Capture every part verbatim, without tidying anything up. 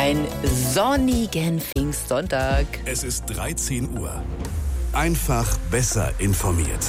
einen sonnigen Pfingstsonntag. Es ist dreizehn Uhr. Einfach besser informiert.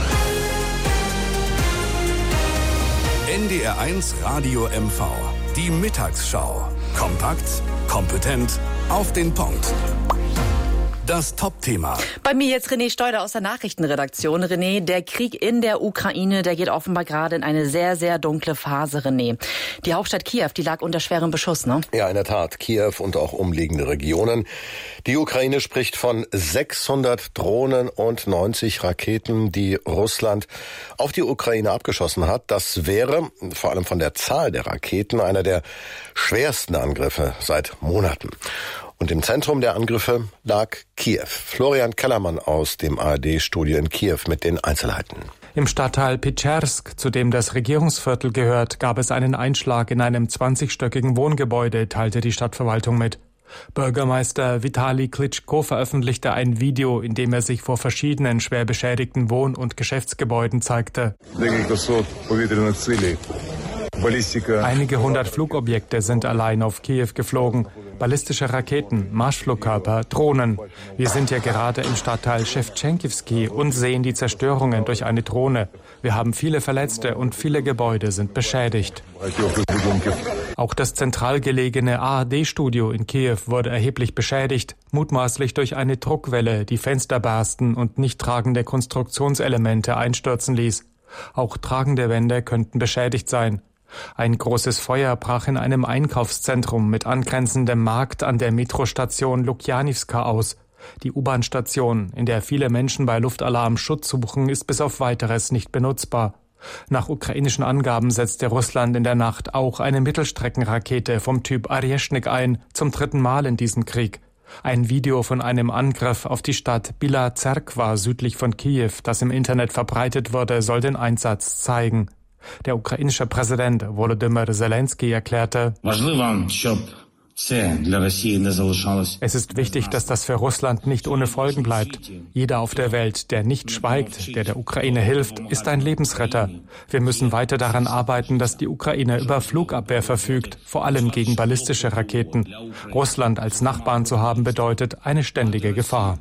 N D R eins Radio M V. Die Mittagsschau. Kompakt, kompetent, auf den Punkt. Das Top-Thema. Bei mir jetzt René Steuder aus der Nachrichtenredaktion. René, der Krieg in der Ukraine, der geht offenbar gerade in eine sehr, sehr dunkle Phase, René. Die Hauptstadt Kiew, die lag unter schwerem Beschuss, ne? Ja, in der Tat. Kiew und auch umliegende Regionen. Die Ukraine spricht von sechshundert Drohnen und neunzig Raketen, die Russland auf die Ukraine abgeschossen hat. Das wäre, vor allem von der Zahl der Raketen, einer der schwersten Angriffe seit Monaten. Und im Zentrum der Angriffe lag Kiew. Florian Kellermann aus dem A R D-Studio in Kiew mit den Einzelheiten. Im Stadtteil Petschersk, zu dem das Regierungsviertel gehört, gab es einen Einschlag in einem zwanzigstöckigen Wohngebäude, teilte die Stadtverwaltung mit. Bürgermeister Vitali Klitschko veröffentlichte ein Video, in dem er sich vor verschiedenen schwer beschädigten Wohn- und Geschäftsgebäuden zeigte. Einige hundert Flugobjekte sind allein auf Kiew geflogen. Ballistische Raketen, Marschflugkörper, Drohnen. Wir sind ja gerade im Stadtteil Schewtschenkivsky und sehen die Zerstörungen durch eine Drohne. Wir haben viele Verletzte und viele Gebäude sind beschädigt. Auch das zentral gelegene A R D-Studio in Kiew wurde erheblich beschädigt, mutmaßlich durch eine Druckwelle, die Fenster bersten und nicht tragende Konstruktionselemente einstürzen ließ. Auch tragende Wände könnten beschädigt sein. Ein großes Feuer brach in einem Einkaufszentrum mit angrenzendem Markt an der Metrostation Lukjanivska aus. Die U-Bahn-Station, in der viele Menschen bei Luftalarm Schutz suchen, ist bis auf Weiteres nicht benutzbar. Nach ukrainischen Angaben setzte Russland in der Nacht auch eine Mittelstreckenrakete vom Typ Areshnik ein, zum dritten Mal in diesem Krieg. Ein Video von einem Angriff auf die Stadt Bila Zerkva südlich von Kiew, das im Internet verbreitet wurde, soll den Einsatz zeigen. Der ukrainische Präsident Volodymyr Zelensky erklärte: Es ist wichtig, dass das für Russland nicht ohne Folgen bleibt. Jeder auf der Welt, der nicht schweigt, der der Ukraine hilft, ist ein Lebensretter. Wir müssen weiter daran arbeiten, dass die Ukraine über Flugabwehr verfügt, vor allem gegen ballistische Raketen. Russland als Nachbarn zu haben bedeutet eine ständige Gefahr.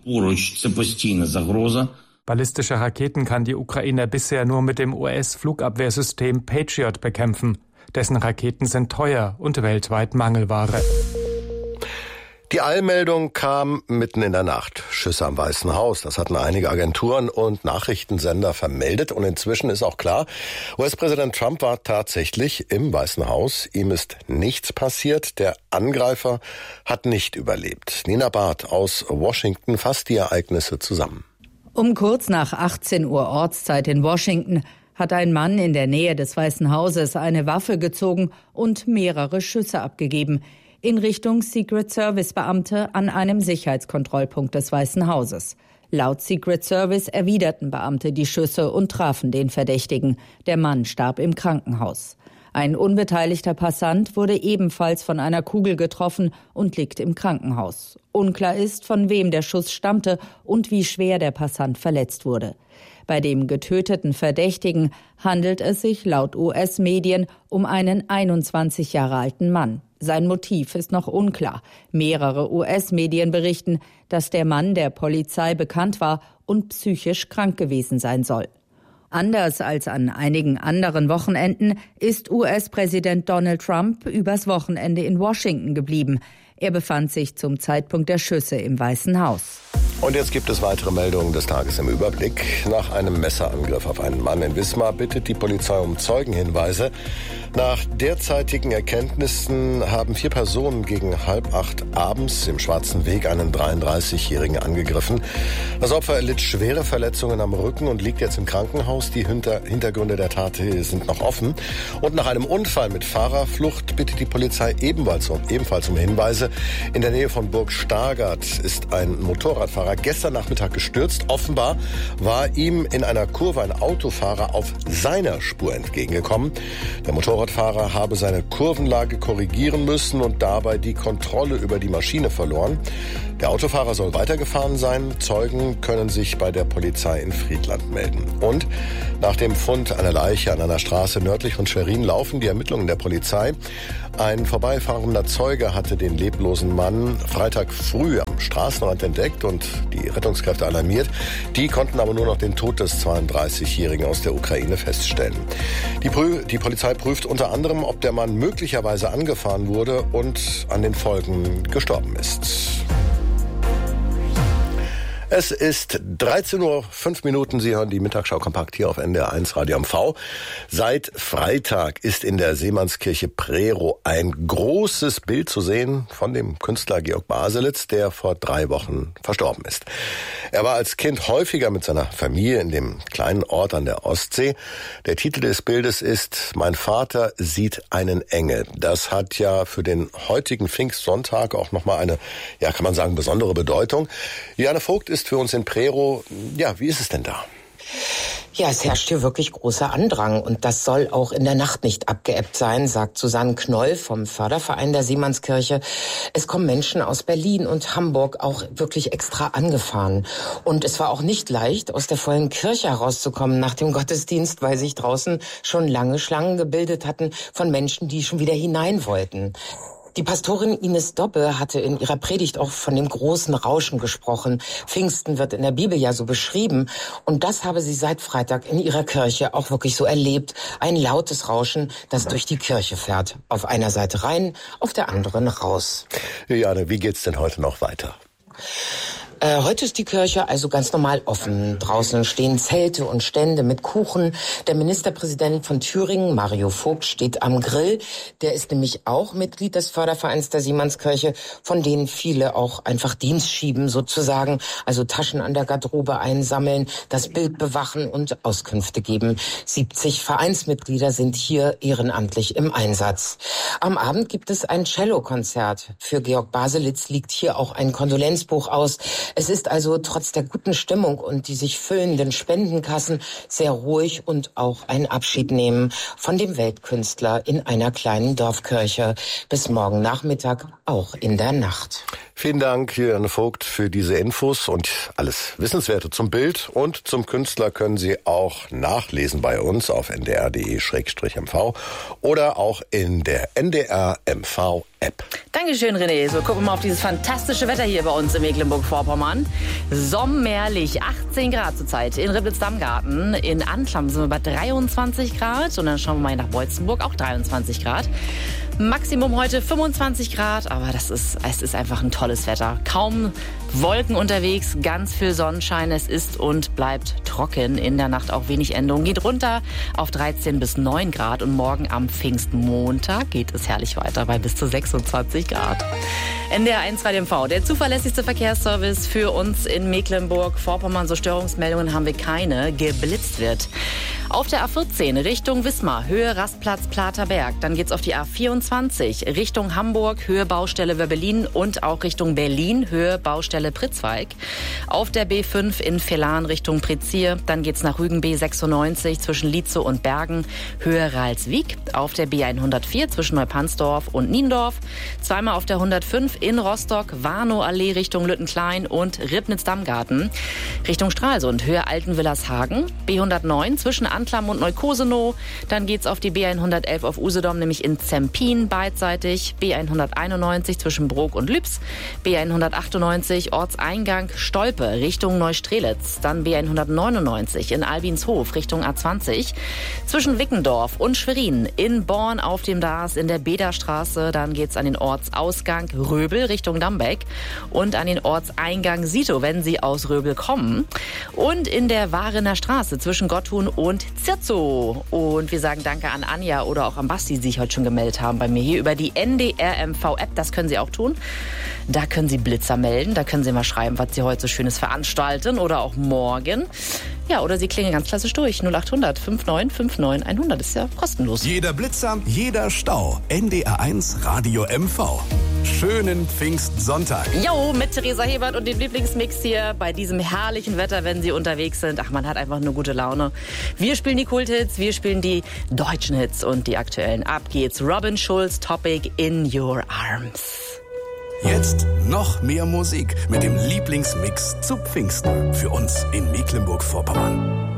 Ballistische Raketen kann die Ukraine bisher nur mit dem U S-Flugabwehrsystem Patriot bekämpfen. Dessen Raketen sind teuer und weltweit Mangelware. Die Eilmeldung kam mitten in der Nacht. Schüsse am Weißen Haus. Das hatten einige Agenturen und Nachrichtensender vermeldet. Und inzwischen ist auch klar, U S-Präsident Trump war tatsächlich im Weißen Haus. Ihm ist nichts passiert. Der Angreifer hat nicht überlebt. Nina Barth aus Washington fasst die Ereignisse zusammen. Um kurz nach achtzehn Uhr Ortszeit in Washington hat ein Mann in der Nähe des Weißen Hauses eine Waffe gezogen und mehrere Schüsse abgegeben in Richtung Secret Service Beamte an einem Sicherheitskontrollpunkt des Weißen Hauses. Laut Secret Service erwiderten Beamte die Schüsse und trafen den Verdächtigen. Der Mann starb im Krankenhaus. Ein unbeteiligter Passant wurde ebenfalls von einer Kugel getroffen und liegt im Krankenhaus. Unklar ist, von wem der Schuss stammte und wie schwer der Passant verletzt wurde. Bei dem getöteten Verdächtigen handelt es sich laut U S-Medien um einen einundzwanzig Jahre alten Mann. Sein Motiv ist noch unklar. Mehrere U S-Medien berichten, dass der Mann der Polizei bekannt war und psychisch krank gewesen sein soll. Anders als an einigen anderen Wochenenden ist U S-Präsident Donald Trump übers Wochenende in Washington geblieben. Er befand sich zum Zeitpunkt der Schüsse im Weißen Haus. Und jetzt gibt es weitere Meldungen des Tages im Überblick. Nach einem Messerangriff auf einen Mann in Wismar bittet die Polizei um Zeugenhinweise. Nach derzeitigen Erkenntnissen haben vier Personen gegen halb acht abends im Schwarzen Weg einen dreiunddreißigjährigen angegriffen. Das Opfer erlitt schwere Verletzungen am Rücken und liegt jetzt im Krankenhaus. Die Hinter- Hintergründe der Tat sind noch offen. Und nach einem Unfall mit Fahrerflucht bittet die Polizei ebenfalls um, ebenfalls um Hinweise. In der Nähe von Burg Stargard ist ein Motorradfahrer Motorradfahrer gestern Nachmittag gestürzt. Offenbar war ihm in einer Kurve ein Autofahrer auf seiner Spur entgegengekommen. Der Motorradfahrer habe seine Kurvenlage korrigieren müssen und dabei die Kontrolle über die Maschine verloren. Der Autofahrer soll weitergefahren sein. Zeugen können sich bei der Polizei in Friedland melden. Und nach dem Fund einer Leiche an einer Straße nördlich von Schwerin laufen die Ermittlungen der Polizei. Ein vorbeifahrender Zeuge hatte den leblosen Mann Freitag früh am Straßenrand entdeckt und die Rettungskräfte alarmiert. Die konnten aber nur noch den Tod des zweiunddreißigjährigen aus der Ukraine feststellen. Die, Prü- die Polizei prüft unter anderem, ob der Mann möglicherweise angefahren wurde und an den Folgen gestorben ist. Es ist dreizehn Uhr fünf Minuten. Sie hören die Mittagsschau kompakt hier auf N D R eins Radio M V. Seit Freitag ist in der Seemannskirche Prerow ein großes Bild zu sehen von dem Künstler Georg Baselitz, der vor drei Wochen verstorben ist. Er war als Kind häufiger mit seiner Familie in dem kleinen Ort an der Ostsee. Der Titel des Bildes ist "Mein Vater sieht einen Engel". Das hat ja für den heutigen Pfingstsonntag auch nochmal eine, ja kann man sagen, besondere Bedeutung. Juliane Vogt ist für uns in Prerow. Ja, wie ist es denn da? Ja, es herrscht hier wirklich großer Andrang und das soll auch in der Nacht nicht abgeebbt sein, sagt Susanne Knoll vom Förderverein der Seemannskirche. Es kommen Menschen aus Berlin und Hamburg auch wirklich extra angefahren. Und es war auch nicht leicht, aus der vollen Kirche herauszukommen nach dem Gottesdienst, weil sich draußen schon lange Schlangen gebildet hatten von Menschen, die schon wieder hinein wollten. Die Pastorin Ines Dobbe hatte in ihrer Predigt auch von dem großen Rauschen gesprochen. Pfingsten wird in der Bibel ja so beschrieben. Und das habe sie seit Freitag in ihrer Kirche auch wirklich so erlebt. Ein lautes Rauschen, das durch die Kirche fährt. Auf einer Seite rein, auf der anderen raus. Juliane, wie geht's denn heute noch weiter? Äh, heute ist die Kirche also ganz normal offen. Draußen stehen Zelte und Stände mit Kuchen. Der Ministerpräsident von Thüringen, Mario Vogt, steht am Grill. Der ist nämlich auch Mitglied des Fördervereins der Seemannskirche, von denen viele auch einfach Dienst schieben sozusagen. Also Taschen an der Garderobe einsammeln, das Bild bewachen und Auskünfte geben. siebzig Vereinsmitglieder sind hier ehrenamtlich im Einsatz. Am Abend gibt es ein Cellokonzert. Für Georg Baselitz liegt hier auch ein Kondolenzbuch aus. Es ist also trotz der guten Stimmung und die sich füllenden Spendenkassen sehr ruhig und auch ein Abschied nehmen von dem Weltkünstler in einer kleinen Dorfkirche. Bis morgen Nachmittag, auch in der Nacht. Vielen Dank, Juliane Vogt, für diese Infos und alles Wissenswerte zum Bild und zum Künstler können Sie auch nachlesen bei uns auf n d r punkt d e slash m v oder auch in der N D R M V App. Dankeschön, René. So, gucken wir mal auf dieses fantastische Wetter hier bei uns in Mecklenburg-Vorpommern. Sommerlich, achtzehn Grad zurzeit in Riblitz-Dammgarten. In Anklam sind wir bei dreiundzwanzig Grad. Und dann schauen wir mal nach Beutzenburg, auch dreiundzwanzig Grad. Maximum heute fünfundzwanzig Grad, aber das ist, es ist einfach ein tolles Wetter. Kaum Wolken unterwegs, ganz viel Sonnenschein. Es ist und bleibt trocken. In der Nacht auch wenig Änderungen. Geht runter auf dreizehn bis neun Grad und morgen am Pfingstmontag geht es herrlich weiter bei bis zu sechsundzwanzig Grad. N D R eins Radio M V, der zuverlässigste Verkehrsservice für uns in Mecklenburg-Vorpommern. So Störungsmeldungen haben wir keine. Geblitzt wird. Auf der A vierzehn Richtung Wismar, Höhe Rastplatz Platerberg. Dann geht's auf die A vierundzwanzig Richtung Hamburg, Höhe Baustelle Wöbbelin und auch Richtung Berlin, Höhe Baustelle Pritzwalk. Auf der B fünf in Velan Richtung Prezier. Dann geht's nach Rügen B sechsundneunzig zwischen Lietzow und Bergen, Höhe Ralswiek. Auf der B hundertvier zwischen Neupansdorf und Niendorf. Zweimal auf der hundertfünf in Rostock, Warnow-Allee Richtung Lüttenklein und Ribnitz-Dammgarten. Richtung Stralsund, Höhe Altenwillershagen. B hundertneun zwischen Anklam und Neukosenow. Dann geht's auf die B hundertelf auf Usedom, nämlich in Zempin beidseitig. B hunderteinundneunzig zwischen Brok und Lübs. B hundertachtundneunzig Ortseingang Stolpe Richtung Neustrelitz. Dann B hundertneunundneunzig in Albinshof Richtung A zwanzig. Zwischen Wickendorf und Schwerin in Born auf dem Daas in der Bederstraße. Dann geht's an den Ortsausgang Röbel Richtung Dambeck und an den Ortseingang Sito, wenn Sie aus Röbel kommen. Und in der Warener Straße zwischen Gotthun und Zirzow. Und wir sagen danke an Anja oder auch an Basti, die sich heute schon gemeldet haben bei mir hier über die N D R M V App. Das können Sie auch tun. Da können Sie Blitzer melden. Da können Sie mal schreiben, was Sie heute so Schönes veranstalten oder auch morgen. Ja, oder Sie klingen ganz klassisch durch. null achthundert neunundfünfzig neunundfünfzig hundert ist ja kostenlos. Jeder Blitzer, jeder Stau. N D R eins Radio M V. Schönen Pfingstsonntag. Jo, mit Theresa Hebert und dem Lieblingsmix hier bei diesem herrlichen Wetter, wenn Sie unterwegs sind. Ach, man hat einfach nur gute Laune. Wir spielen die Kulthits, wir spielen die deutschen Hits und die aktuellen. Ab geht's. Robin Schulz, Topic, In Your Arms. Jetzt noch mehr Musik mit dem Lieblingsmix zu Pfingsten für uns in Mecklenburg-Vorpommern.